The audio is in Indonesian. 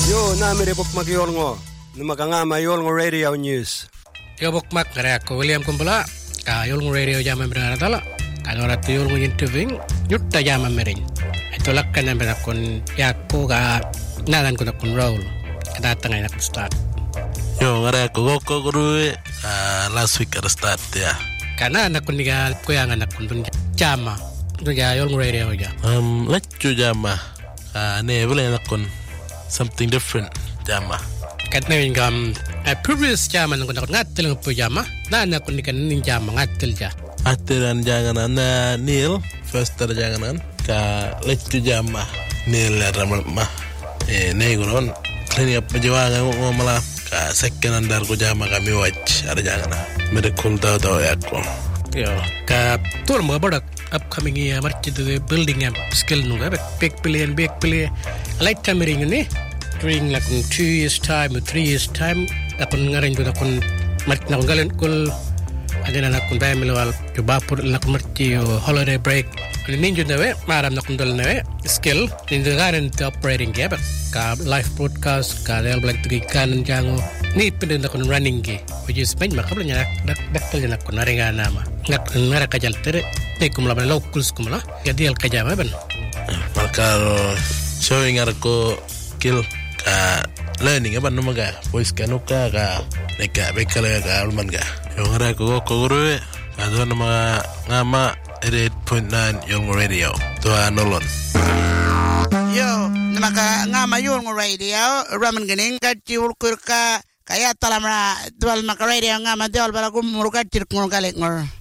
Yo namire bukmak yolngo numakangama yolngo radio news. Yo bukmak ngare ako William Kumbula ka yolngo radio jama beranatala kanora tu yolngo interviewing yutta jama merin. Ito lakkan na berakon yakko ga nalan ko nakon roll kadatangay na start. Yo ngare ako goko guru last week at start ya. Kana nakon niga kuyangan nakon dun jama dun ya yolngo radio ja. Letchu jama ne boleh nakon something different jama. Kat nawin gam previous jama nakon ngatil ng pujama na nakon ni kan nin jama ngatil ja. Atiran janganan na Neil first janganan ka letchu jama Neil ramal ma neguron cleaning up majawangan ngomala ka second andar ko jama kami watch ada jangana medical daw yakko. Yo ka tur mo badak upcoming year marchi the building up skill no ga big billion light tamering ni during like 2 years time or 3 years time akon ngaren do akon marchi na galen kul adena na kun baymilwal to bapur na marchi holiday break ninjo nawe maram na kundal nawe skill in the garen operating ga ka live broadcast ka real black to kan jango ni pinde na kun running ge which is main makabla nya daktal na kun naringa nama ngak ngara kajal tere tekum la locals kumala ya dial kajama ban markaro showing arko kill ka learning ban numaga voice kanuka ka neka bekala ka alman ga yo ngara ko guru adon ma ngama 8.9 Yolngo Radio to anolon yo namaka ngama Yolngo Radio ramen gening ka tiul kurka kaya talamra dual maka radio ngama dual bala gumur ka tirkung kalek ngor